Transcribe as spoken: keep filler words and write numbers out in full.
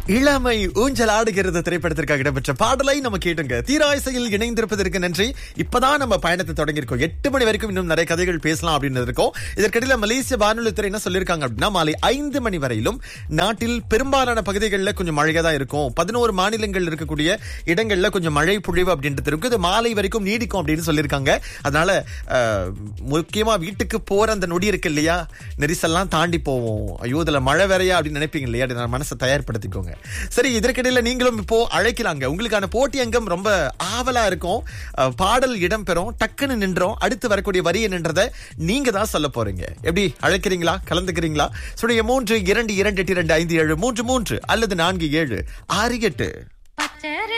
இளமை ஊஞ்சல் ஆடுகிறது திரைப்படத்திற்காக இடம்பெற்ற பாடலை நம்ம கேட்டுங்க. தீராய்சையில் இணைந்திருப்பதற்கு நன்றி. இப்பதான் நம்ம பயணத்தை தொடங்கியிருக்கோம். எட்டு மணி வரைக்கும் இன்னும் நிறைய கதைகள் பேசலாம் அப்படின்னு இருக்கோம். இதற்கிடையில மலேசிய வானொலித்துறை என்ன சொல்லியிருக்காங்க அப்படின்னா, மாலை ஐந்து மணி வரையிலும் நாட்டில் பெரும்பாலான பகுதிகளில் கொஞ்சம் மழையா தான் இருக்கும். பதினோரு மாநிலங்கள் இருக்கக்கூடிய இடங்கள்ல கொஞ்சம் மழை பொழிவு அப்படின்றது இருக்கும். இது மாலை வரைக்கும் நீடிக்கும் அப்படின்னு சொல்லியிருக்காங்க. அதனால அஹ், முக்கியமா வீட்டுக்கு போற அந்த நொடி இருக்கு இல்லையா, நெரிசல்லாம் தாண்டி போவோம். ஐயோ இதுல மழை வேறையா அப்படின்னு நினைப்பீங்க இல்லையா, அது மனசை தயார்படுத்திக்கோங்க. சரி, இதற்கிடையில நீங்களும் இப்போ அழைக்கலாங்க. உங்களுக்கான போட்டி அங்கம் ரொம்ப ஆவலா இருக்கும். அஹ், பாடல் இடம்பெறும், டக்குன்னு நின்றோம். அடுத்து வரக்கூடிய வரியை நின்றதை நீங்க தான் சொல்ல போறீங்க. எப்படி அழைக்கிறீங்களா, கலந்துக்கிறீங்களா? சுடைய மூன்று இரண்டு இரண்டு எட்டு இரண்டு ஐந்து ஏழு மூன்று மூன்று அல்லது நான்கு ஏழு ஆறு எட்டு.